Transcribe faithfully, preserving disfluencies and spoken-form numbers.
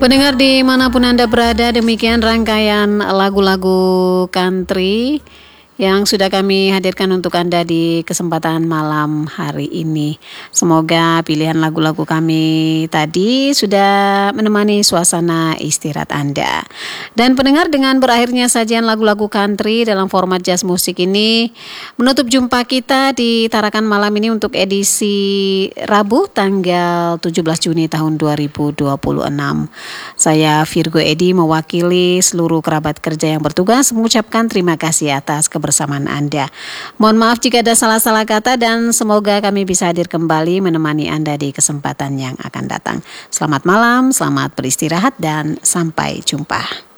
Pendengar dimanapun Anda berada, demikian rangkaian lagu-lagu country yang sudah kami hadirkan untuk Anda di kesempatan malam hari ini. Semoga pilihan lagu-lagu kami tadi sudah menemani suasana istirahat Anda. Dan pendengar, dengan berakhirnya sajian lagu-lagu country dalam format jazz musik ini menutup jumpa kita di Tarakan Malam ini untuk edisi Rabu tanggal tujuh belas Juni tahun dua ribu dua puluh enam. Saya Virgo Edi mewakili seluruh kerabat kerja yang bertugas mengucapkan terima kasih atas kebersamaan Anda. Mohon maaf jika ada salah-salah kata dan semoga kami bisa hadir kembali menemani Anda di kesempatan yang akan datang. Selamat malam, selamat beristirahat dan sampai jumpa.